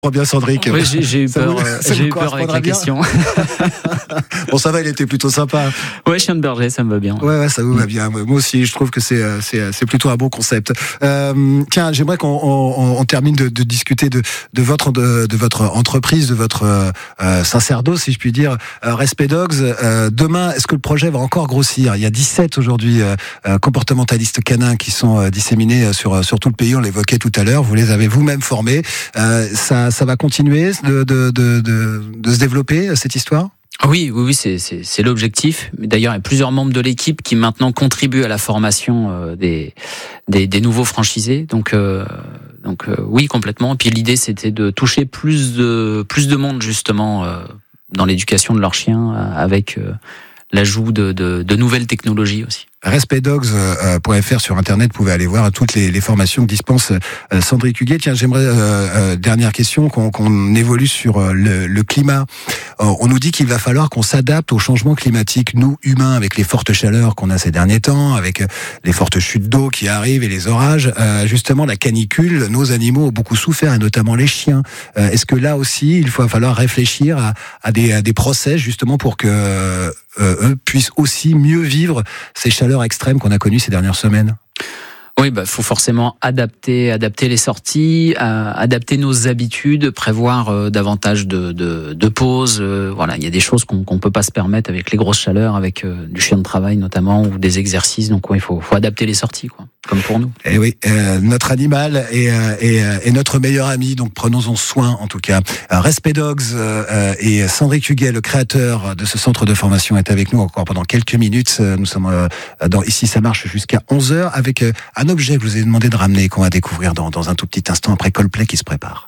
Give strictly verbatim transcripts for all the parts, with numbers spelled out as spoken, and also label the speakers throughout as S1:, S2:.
S1: bien Cendric.
S2: Oui, j'ai, j'ai eu
S1: Ça
S2: peur,
S1: vous-
S2: euh,
S1: ça
S2: j'ai
S1: vous
S2: eu peur avec la
S1: correspondra bien
S2: question.
S1: Bon, ça va, il était plutôt sympa.
S2: Ouais, chien de berger, ça me va bien.
S1: Ouais, ouais, ça vous va bien. Moi aussi, je trouve que c'est c'est c'est plutôt un bon concept. Euh, tiens, j'aimerais qu'on on, on termine de, de discuter de de votre de, de votre entreprise, de votre euh, sacerdoce, si je puis dire. Euh, Respect Dogs. Euh, demain, est-ce que le projet va encore grossir? Il y a dix-sept aujourd'hui euh, euh, comportementalistes canins qui sont euh, disséminés sur sur tout le pays. On l'évoquait tout à l'heure. Vous les avez vous-même formés. Euh, ça ça va continuer de de de de, de se développer cette histoire?
S2: Oui, oui, oui, c'est, c'est, c'est l'objectif. D'ailleurs, il y a plusieurs membres de l'équipe qui maintenant contribuent à la formation euh, des, des, des nouveaux franchisés. Donc, euh, donc euh, oui, complètement. Et puis l'idée, c'était de toucher plus de plus de monde justement euh, dans l'éducation de leurs chiens, euh, avec euh, l'ajout de, de, de nouvelles technologies aussi.
S1: respect dogs point f r sur internet, vous pouvez aller voir toutes les, les formations que dispense euh, Cendric Huguet. Tiens, j'aimerais euh, euh, dernière question qu'on, qu'on évolue sur euh, le, le climat. Euh, on nous dit qu'il va falloir qu'on s'adapte au changement climatique, nous humains, avec les fortes chaleurs qu'on a ces derniers temps, avec les fortes chutes d'eau qui arrivent et les orages. Euh, justement, la canicule, nos animaux ont beaucoup souffert, et notamment les chiens. Euh, est-ce que là aussi, il va falloir réfléchir à, à des à des process justement pour que euh, eux puissent aussi mieux vivre ces chaleurs extrêmes qu'on a connues ces dernières semaines?
S2: Oui, bah, faut forcément adapter, adapter les sorties, euh, adapter nos habitudes, prévoir euh, davantage de, de, de pauses. Euh, voilà, il y a des choses qu'on qu'on peut pas se permettre avec les grosses chaleurs, avec euh, du chien de travail notamment ou des exercices. Donc, ouais, il faut, faut adapter les sorties, quoi, comme pour nous.
S1: Et oui, euh, notre animal est, euh, est, euh, est notre meilleur ami, donc prenons-en soin en tout cas. Euh, Respect Dogs euh, et Cendric Huguet, le créateur de ce centre de formation, est avec nous encore pendant quelques minutes. Nous sommes euh, dans Ici ça marche jusqu'à onze heures avec euh, un objet que je vous ai demandé de ramener, qu'on va découvrir dans, dans un tout petit instant après Coldplay qui se prépare.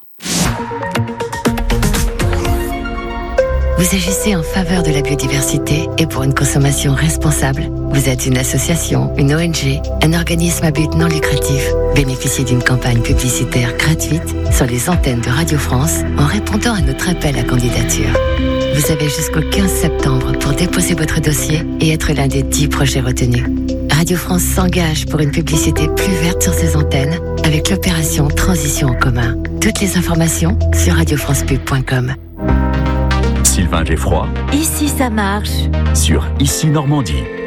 S3: Vous agissez en faveur de la biodiversité et pour une consommation responsable. Vous êtes une association, une O N G, un organisme à but non lucratif. Bénéficiez d'une campagne publicitaire gratuite sur les antennes de Radio France en répondant à notre appel à candidature. Vous avez jusqu'au quinze septembre pour déposer votre dossier et être l'un des dix projets retenus. Radio France s'engage pour une publicité plus verte sur ses antennes avec l'opération Transition en commun. Toutes les informations sur radio france pub point com.
S4: Sylvain Geffroy
S5: Ici ça marche
S4: sur Ici Normandie.